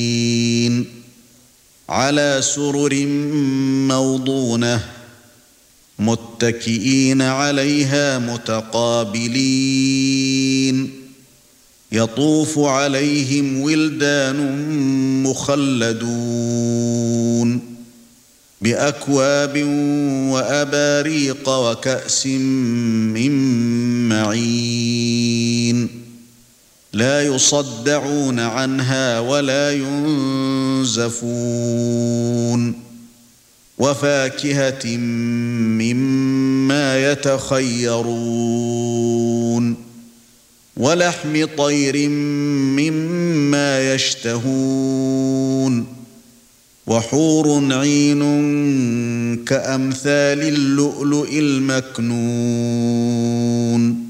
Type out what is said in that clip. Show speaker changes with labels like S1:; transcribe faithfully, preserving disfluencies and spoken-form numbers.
S1: على سرر موضونة متكئين عليها متقابلين يطوف عليهم ولدان مخلدون بأكواب وأباريق وكأس من معين لا يصدعون عنها ولا ينزفون وفاكهة مما يتخيرون ولحم طير مما يشتهون وحور عين كأمثال اللؤلؤ المكنون